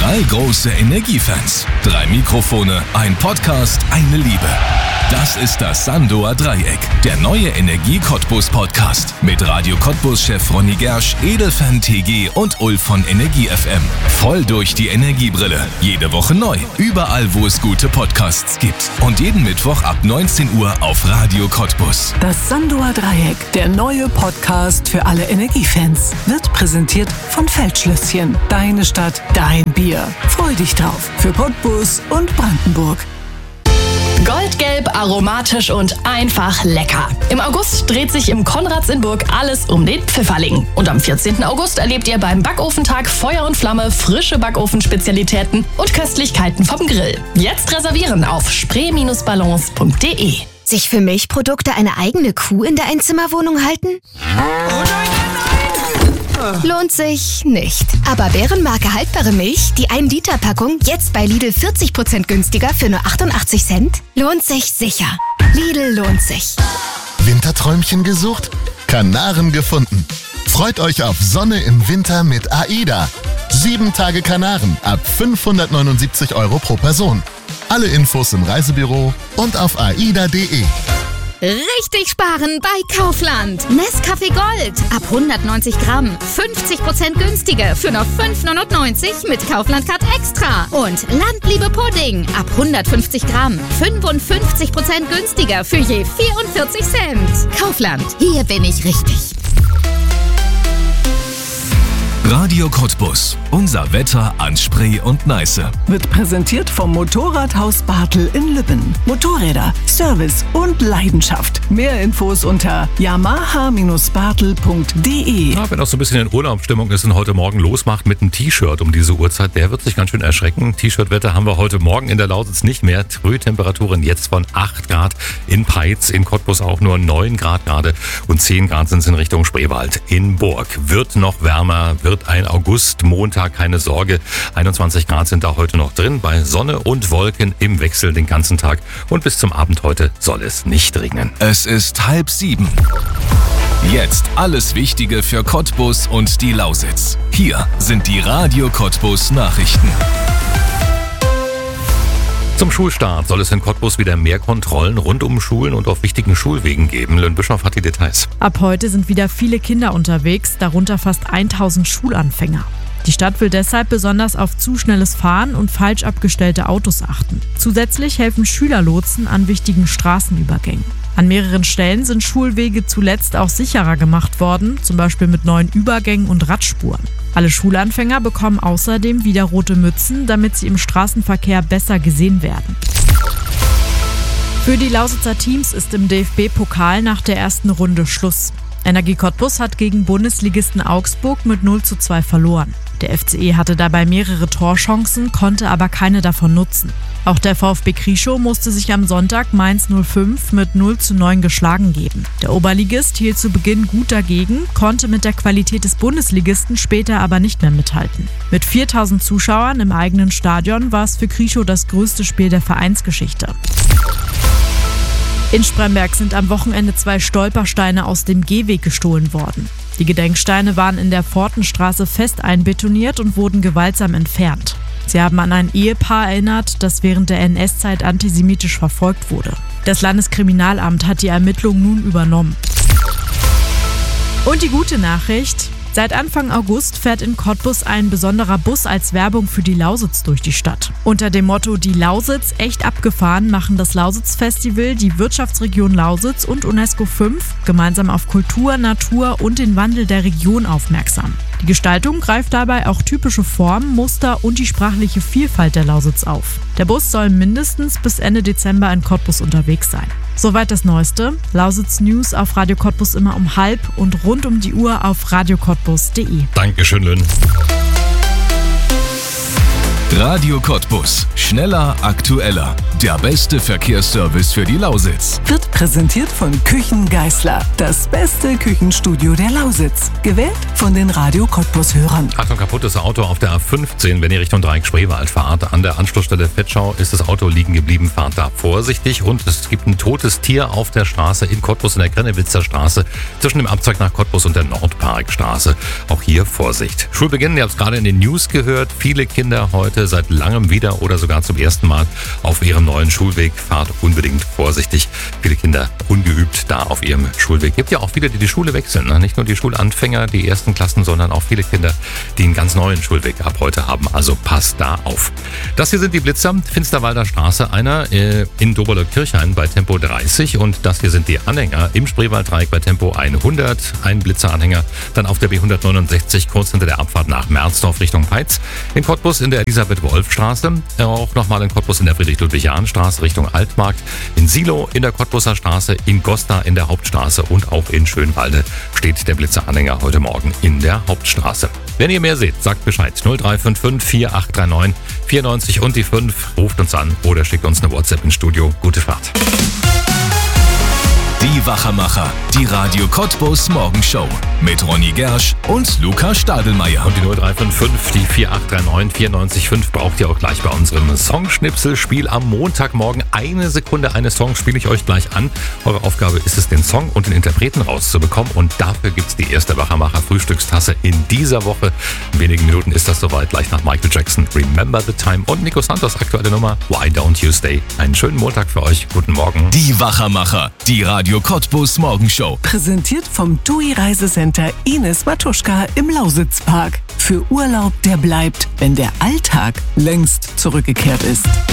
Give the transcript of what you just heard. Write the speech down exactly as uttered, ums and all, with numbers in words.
Drei große Energiefans, drei Mikrofone, ein Podcast, eine Liebe. Das ist das Sandoer Dreieck, der neue Energie-Cottbus-Podcast mit Radio Cottbus-Chef Ronny Gersch, Edelfan T G und Ulf von Energie F M. Voll durch die Energiebrille. Jede Woche neu. Überall, wo es gute Podcasts gibt. Und jeden Mittwoch ab neunzehn Uhr auf Radio Cottbus. Das Sandoer Dreieck, der neue Podcast für alle Energiefans, wird präsentiert von Feldschlösschen. Deine Stadt, dein Bier. Freu dich drauf. Für Cottbus und Brandenburg. Goldgelb, aromatisch und einfach lecker. Im August dreht sich im Konrads in Burg alles um den Pfifferling. Und am vierzehnten August erlebt ihr beim Backofentag Feuer und Flamme, frische Backofenspezialitäten und Köstlichkeiten vom Grill. Jetzt reservieren auf spree Bindestrich balance punkt de. Sich für Milchprodukte eine eigene Kuh in der Einzimmerwohnung halten? Lohnt sich nicht. Aber Bärenmarke haltbare Milch, die ein Liter Packung, jetzt bei Lidl vierzig Prozent günstiger für nur achtundachtzig Cent? Lohnt sich sicher. Lidl lohnt sich. Winterträumchen gesucht? Kanaren gefunden. Freut euch auf Sonne im Winter mit AIDA. Sieben Tage Kanaren ab fünfhundertneunundsiebzig Euro pro Person. Alle Infos im Reisebüro und auf aida punkt de. Richtig sparen bei Kaufland. Nescafé Gold ab hundertneunzig Gramm. fünfzig Prozent günstiger für nur fünf neunundneunzig mit Kaufland Card Extra. Und Landliebe Pudding ab hundertfünfzig Gramm. fünfundfünfzig Prozent günstiger für je vierundvierzig Cent. Kaufland, hier bin ich richtig. Radio Cottbus. Unser Wetter an Spree und Neiße. Wird präsentiert vom Motorradhaus Bartel in Lübben. Motorräder, Service und Leidenschaft. Mehr Infos unter yamaha Bindestrich bartel punkt de. Ja, wenn auch so ein bisschen in Urlaubsstimmung ist und heute Morgen losmacht mit einem T-Shirt um diese Uhrzeit, der wird sich ganz schön erschrecken. T-Shirt-Wetter haben wir heute Morgen in der Lausitz nicht mehr. Frühtemperaturen jetzt von acht Grad in Peitz, in Cottbus auch nur neun Grad gerade und zehn Grad sind es in Richtung Spreewald. In Burg wird noch wärmer, wird ein August, Montag, keine Sorge. einundzwanzig Grad sind da heute noch drin, bei Sonne und Wolken im Wechsel den ganzen Tag. Und bis zum Abend heute soll es nicht regnen. Es ist halb sieben. Jetzt alles Wichtige für Cottbus und die Lausitz. Hier sind die Radio Cottbus Nachrichten. Zum Schulstart soll es in Cottbus wieder mehr Kontrollen rund um Schulen und auf wichtigen Schulwegen geben. Lönn Bischof hat die Details. Ab heute sind wieder viele Kinder unterwegs, darunter fast tausend Schulanfänger. Die Stadt will deshalb besonders auf zu schnelles Fahren und falsch abgestellte Autos achten. Zusätzlich helfen Schülerlotsen an wichtigen Straßenübergängen. An mehreren Stellen sind Schulwege zuletzt auch sicherer gemacht worden, zum Beispiel mit neuen Übergängen und Radspuren. Alle Schulanfänger bekommen außerdem wieder rote Mützen, damit sie im Straßenverkehr besser gesehen werden. Für die Lausitzer Teams ist im D F B-Pokal nach der ersten Runde Schluss. Energie Cottbus hat gegen Bundesligisten Augsburg mit null zu zwei verloren. Der F C E hatte dabei mehrere Torchancen, konnte aber keine davon nutzen. Auch der VfB Krieschow musste sich am Sonntag Mainz null fünf mit null zu neun geschlagen geben. Der Oberligist hielt zu Beginn gut dagegen, konnte mit der Qualität des Bundesligisten später aber nicht mehr mithalten. Mit viertausend Zuschauern im eigenen Stadion war es für Krieschow das größte Spiel der Vereinsgeschichte. In Spremberg sind am Wochenende zwei Stolpersteine aus dem Gehweg gestohlen worden. Die Gedenksteine waren in der Pfortenstraße fest einbetoniert und wurden gewaltsam entfernt. Sie haben an ein Ehepaar erinnert, das während der N S-Zeit antisemitisch verfolgt wurde. Das Landeskriminalamt hat die Ermittlung nun übernommen. Und die gute Nachricht: Seit Anfang August fährt in Cottbus ein besonderer Bus als Werbung für die Lausitz durch die Stadt. Unter dem Motto "Die Lausitz echt abgefahren" machen das Lausitz-Festival, die Wirtschaftsregion Lausitz und UNESCO fünf gemeinsam auf Kultur, Natur und den Wandel der Region aufmerksam. Die Gestaltung greift dabei auch typische Formen, Muster und die sprachliche Vielfalt der Lausitz auf. Der Bus soll mindestens bis Ende Dezember in Cottbus unterwegs sein. Soweit das Neueste. Lausitz News auf Radio Cottbus immer um halb und rund um die Uhr auf radio cottbus punkt de. Dankeschön, Lynn. Radio Cottbus. Schneller, aktueller. Der beste Verkehrsservice für die Lausitz. Wird präsentiert von Küchen Geißler. Das beste Küchenstudio der Lausitz. Gewählt von den Radio Cottbus-Hörern. Achtung, kaputtes Auto auf der A fünfzehn, wenn ihr Richtung Dreieck Spreewald fahrt. An der Anschlussstelle Vetschau ist das Auto liegen geblieben. Fahrt da vorsichtig. Und es gibt ein totes Tier auf der Straße in Cottbus in der Grennewitzer Straße zwischen dem Abzweig nach Cottbus und der Nordparkstraße. Auch hier Vorsicht. Schulbeginn, ihr habt es gerade in den News gehört. Viele Kinder heute seit langem wieder oder sogar zum ersten Mal auf ihrem neuen Schulweg. Fahrt unbedingt vorsichtig. Viele Kinder ungeübt da auf ihrem Schulweg. Gibt ja auch viele, die die Schule wechseln. Nicht nur die Schulanfänger, die ersten Klassen, sondern auch viele Kinder, die einen ganz neuen Schulweg ab heute haben. Also passt da auf. Das hier sind die Blitzer. Finsterwalder Straße, einer äh, in Doberle-Kirchhain bei Tempo dreißig. Und das hier sind die Anhänger im Spreewalddreieck bei Tempo hundert. Ein Blitzeranhänger. Dann auf der B hundertneunundsechzig kurz hinter der Abfahrt nach Merzdorf Richtung Peitz. In Cottbus in der Elisabeth-Wolf-Straße. Auch nochmal in Cottbus in der Friedrich-Ludwig-Jahn-Straße Richtung Altmarkt. In Silo in der Cottbuser Straße. In Gosta in der Hauptstraße. Und auch in Schönwalde steht der Blitzeranhänger heute Morgen in der Hauptstraße. Wenn ihr mehr seht, sagt Bescheid. null drei fünf fünf vier acht drei neun vier neun null und die fünf. Ruft uns an oder schickt uns eine WhatsApp ins Studio. Gute Fahrt. Die Wachermacher, die Radio Cottbus Morgenshow mit Ronny Gersch und Luca Stadelmeier. Und die null drei fünf fünf, die vier acht drei neun vier neun fünf braucht ihr auch gleich bei unserem Songschnipselspiel am Montagmorgen. Eine Sekunde eines Songs spiele ich euch gleich an. Eure Aufgabe ist es, den Song und den Interpreten rauszubekommen. Und dafür gibt es die erste Wachermacher Frühstückstasse in dieser Woche. In wenigen Minuten ist das soweit. Gleich nach Michael Jackson, Remember the Time und Nico Santos aktuelle Nummer Why Don't You Stay. Einen schönen Montag für euch. Guten Morgen. Die Wachermacher, die Radio Cottbus Morgenshow. Präsentiert vom T U I Reisecenter Ines Matuschka im Lausitzpark. Für Urlaub, der bleibt, wenn der Alltag längst zurückgekehrt ist.